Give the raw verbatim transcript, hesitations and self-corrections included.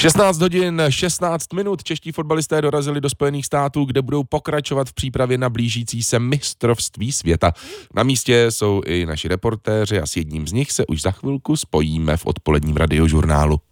šestnáct hodin šestnáct minut čeští fotbalisté dorazili do Spojených států, kde budou pokračovat v přípravě na blížící se mistrovství světa. Na místě jsou i naši reportéři a s jedním z nich se už za chvilku spojíme v odpoledním radiožurnálu.